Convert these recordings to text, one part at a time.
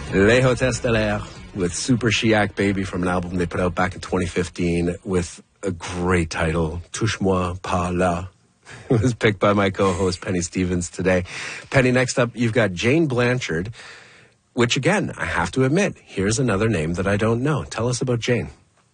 Les Hôtesses de l'Air with Super Chiac Baby from an album they put out back in 2015 with a great title, Touche-moi pas là. It was picked by my co-host Penny Stevens today. Penny, next up, you've got Jane Blanchard, which again, I have to admit, here's another name that I don't know. Tell us about Jane.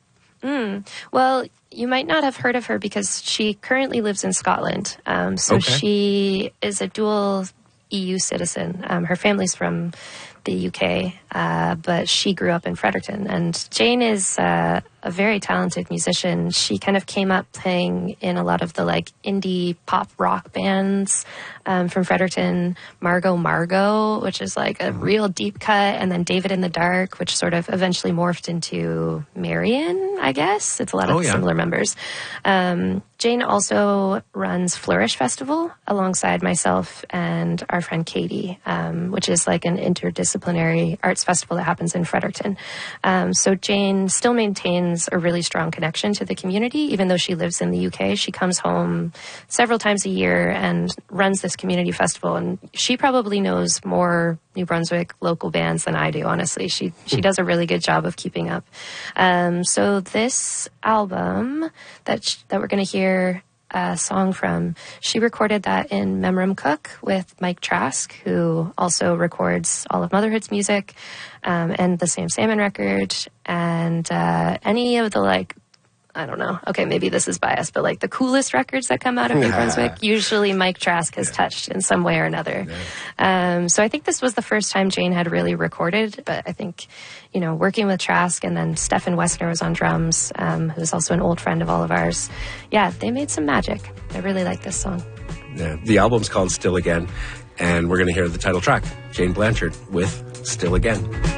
Well, you might not have heard of her because she currently lives in Scotland. She is a dual EU citizen. Her family's from the UK, but she grew up in Fredericton. And Jane is a very talented musician. She kind of came up playing in a lot of the like indie pop rock bands from Fredericton. Margot, which is like a real deep cut, and then David in the Dark, which sort of eventually morphed into Marion, I guess. It's a lot of similar members. Jane also runs Flourish Festival alongside myself and our friend Katie, which is like an interdisciplinary arts festival that happens in Fredericton. So Jane still maintains a really strong connection to the community, even though she lives in the UK. She comes home several times a year and runs this community festival, and she probably knows more New Brunswick local bands than I do, honestly. She does a really good job of keeping up. So this album that we're going to hear a song from, she recorded that in Memram Cook with Mike Trask, who also records all of Motherhood's music, and the Sam Salmon record, and any of the, like, I don't know, okay, maybe this is biased, but like the coolest records that come out of New Brunswick, usually Mike Trask has touched in some way or another. So I think this was the first time Jane had really recorded, but I think, you know, working with Trask, and then Stefan Wessner was on drums, who's also an old friend of all of ours. Yeah, they made some magic. I really like this song. Yeah, the album's called Still Again, and we're going to hear the title track, Jane Blanchard with Still Again.